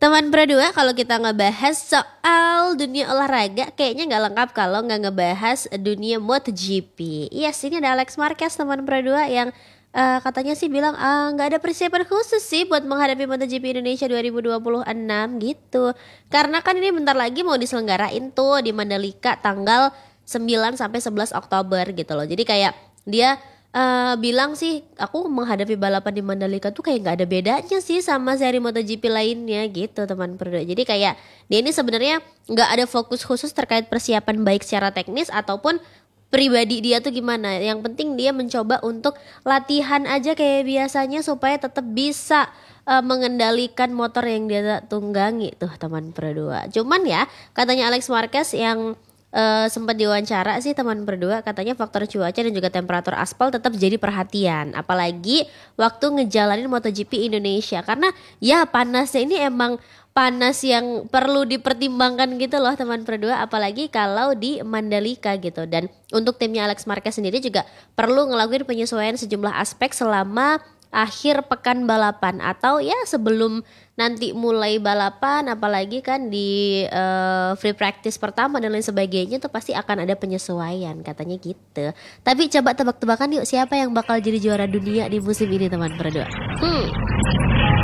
Teman berdua, kalau kita ngebahas soal dunia olahraga, kayaknya nggak lengkap kalau nggak ngebahas dunia MotoGP. Yes, ini ada Alex Marquez teman berdua yang katanya sih bilang nggak ada persiapan khusus sih buat menghadapi MotoGP Indonesia 2026 gitu. Karena kan ini bentar lagi mau diselenggarain tuh di Mandalika tanggal 9 sampai 11 Oktober gitu loh. Jadi kayak dia bilang sih aku menghadapi balapan di Mandalika tuh kayak nggak ada bedanya sih sama seri MotoGP lainnya gitu teman berdua. Jadi kayak dia ini sebenarnya nggak ada fokus khusus terkait persiapan baik secara teknis ataupun pribadi dia tuh gimana. Yang penting dia mencoba untuk latihan aja kayak biasanya supaya tetap bisa mengendalikan motor yang dia tunggangi tuh teman berdua. Cuman ya katanya Alex Marquez yang sempat diwawancara sih teman berdua, katanya faktor cuaca dan juga temperatur aspal tetap jadi perhatian, apalagi waktu ngejalanin MotoGP Indonesia karena ya panasnya ini emang panas yang perlu dipertimbangkan gitu loh teman berdua, apalagi kalau di Mandalika gitu. Dan untuk timnya Alex Marquez sendiri juga perlu ngelakuin penyesuaian sejumlah aspek selama akhir pekan balapan atau ya sebelum nanti mulai balapan, apalagi kan di free practice pertama dan lain sebagainya tuh pasti akan ada penyesuaian katanya gitu. Tapi coba tebak-tebakan yuk siapa yang bakal jadi juara dunia di musim ini teman berdua.